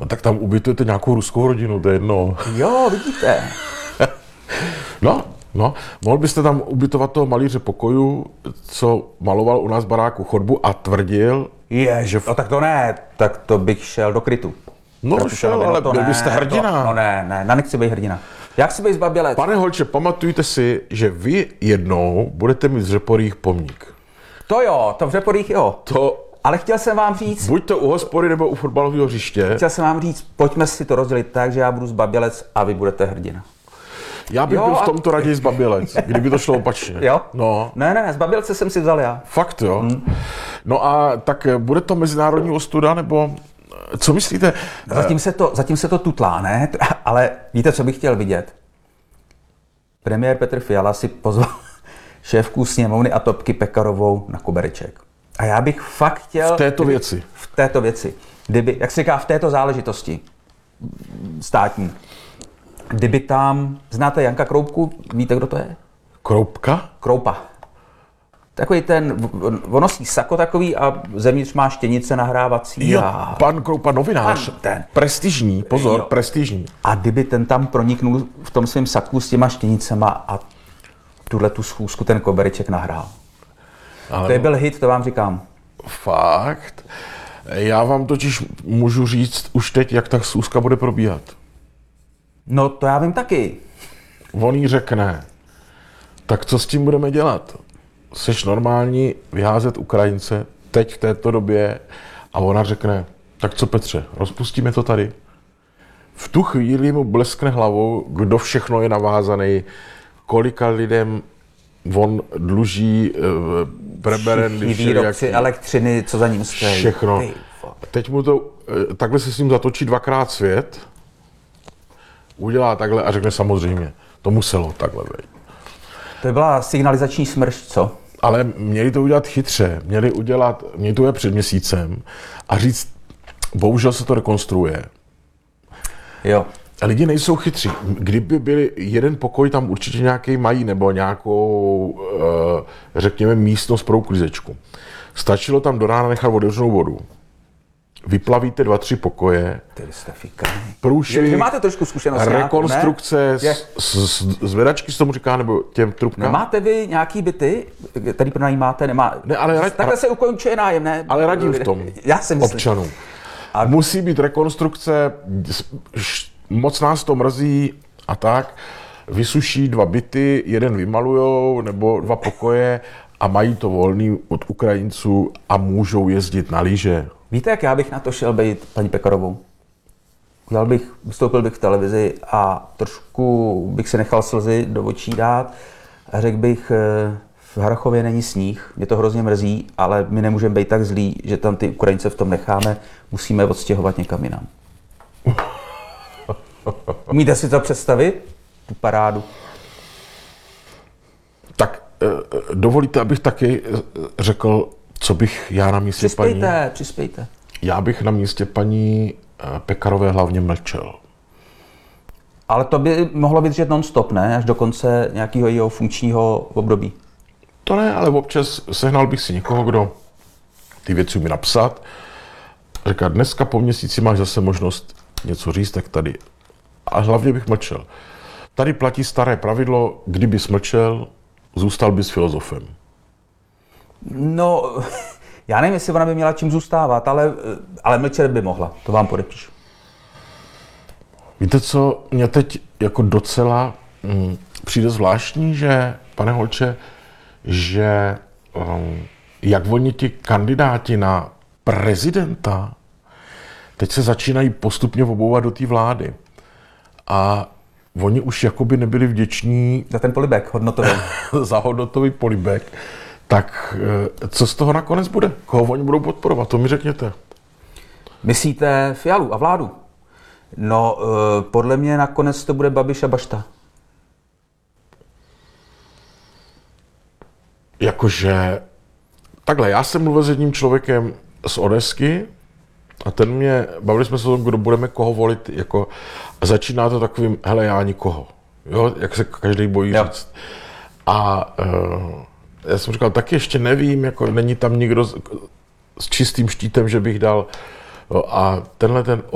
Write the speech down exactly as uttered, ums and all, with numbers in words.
tak tam ubytujete nějakou ruskou rodinu, to je jedno. Jo, vidíte. No, no, mohl byste tam ubytovat toho malíře pokoju, co maloval u nás baráku chodbu a tvrdil, Je, že... No tak to ne, tak to bych šel do krytu. no Proto šel, to ale to byl ne, byste hrdina. To, no ne, ne, na nechci být hrdina. Já chci být zbabělec. Pane Holče, pamatujte si, že vy jednou budete mít z Řeporých pomník. To jo, to v Řeporích jo. To Ale chtěl jsem vám říct, buď to u hospody nebo u fotbalového hřiště. chtěl jsem vám říct, pojďme si to rozdělit tak, že já budu zbabělec a vy budete hrdina. Já bych Jo, byl v a- tomto raději zbabělec, kdyby to šlo opačně. Jo? No, Ne, ne, ne, zbabělce jsem si vzal já. fakt jo. Hmm. No a tak bude to mezinárodní ostuda, nebo co myslíte? Zatím se to, zatím se to tutlá, ne? Ale víte, co bych chtěl vidět? Premiér Petr Fiala si pozval šéfku sněmovny a Topky Pekarovou na kobereček. A já bych fakt chtěl... V této kdyby, věci. V této věci. Kdyby, jak se říká, v této záležitosti státní. Kdyby tam... Znáte Janka Kroupku? Víte, kdo to je? Kroupka? Kroupa. Takový ten, on nosí sako takový a zevnitř má štěnice nahrávací. Jo, a... pan Kroupa, novinář. Pan ten. Prestižní, pozor, Jo. prestižní. A kdyby ten tam proniknul v tom svém saku s těma štěnicema a tuhle tu schůzku ten kobereček nahrál. Ale To je byl hit, to vám říkám. fakt. Já vám totiž můžu říct už teď, jak ta schůzka bude probíhat. No to já vím taky. On jí řekne, tak co s tím budeme dělat? Seš normální vyházet Ukrajince teď v této době a ona řekne, tak co Petře, rozpustíme to tady? V tu chvíli mu bleskne hlavou, kdo všechno je navázaný, kolika lidem on dluží e, preberen, Všichni výrobci elektřiny, co za ním stojí. všechno. Ty vo- Teď mu to, e, takhle se s ním zatočí dvakrát svět, udělá takhle a řekne samozřejmě, to muselo takhle být. To byla signalizační smršť, co? Ale měli to udělat chytře, měli udělat, měli to udělat před měsícem a říct, bohužel se to rekonstruuje. Jo. A lidi nejsou chytří. Kdyby byli jeden pokoj, tam určitě nějaký mají, nebo nějakou, řekněme, místnost pro uklízečku. Stačilo tam do rána nechat otevřenou vodu. Vyplavíte dva, tři pokoje, Ty jste fikaný. průšvih, Vy máte trošku zkušenost. rekonstrukce, Je. s, s, zvedačky se tomu říká, nebo těm trubkám. Nemáte vy nějaký byty, který pronajímáte? Nemá... Ne, ale rad- Takhle se ukončuje nájem, ne? Ale radím v tom Já si myslím. občanům. A musí být rekonstrukce, š- moc nás to mrzí a tak, vysuší dva byty, jeden vymalujou, nebo dva pokoje a mají to volný od Ukrajinců a můžou jezdit na lyže. Víte, jak já bych na to šel být paní Pekarovou? Udělal bych, vystoupil bych v televizi a trošku bych si nechal slzy do očí dát a řekl bych, eh, v Harrachově není sníh, mě to hrozně mrzí, ale my nemůžeme být tak zlí, že tam ty Ukrajince v tom necháme, musíme odstěhovat někam jinam. Umíte si to představit? Tu parádu. Tak eh, dovolíte, abych taky eh, řekl, co bych já na místě paní... Přispějte, přispějte. Já bych na místě paní eh, Pekarové hlavně mlčel. Ale to by mohlo vydržet non-stop, ne? Až do konce nějakého jeho funkčního období. To ne, ale občas sehnal bych si někoho, kdo ty věci umí napsat. Říká, dneska po měsíci máš zase možnost něco říct, tak tady. A hlavně bych mlčel. Tady platí staré pravidlo, kdyby mlčel, zůstal bys filozofem. No, já nevím, jestli ona by měla čím zůstávat, ale, ale mlčet by mohla, to vám podepíšu. Víte, co mě teď jako docela hm, přijde zvláštní, že, pane Holče, že um, jak oni ti kandidáti na prezidenta teď se začínají postupně obouvat do té vlády. A oni už jakoby nebyli vděční Za ten polibek hodnotový. za hodnotový polibek. Tak eh, co z toho nakonec bude? Koho oni budou podporovat? To mi řekněte. Myslíte Fialu a vládu? No, eh, podle mě nakonec to bude Babiš a Bašta. Jakože, takhle, já jsem mluvil s jedním člověkem z Odesky a ten mě, bavili jsme se o tom, kdo budeme koho volit, jako, a začíná to takovým, hele, já nikoho, jo, jak se každý bojí Jo. říct. A uh, já jsem říkal, taky ještě nevím, jako není tam nikdo s, s čistým štítem, že bych dal, jo, a tenhle ten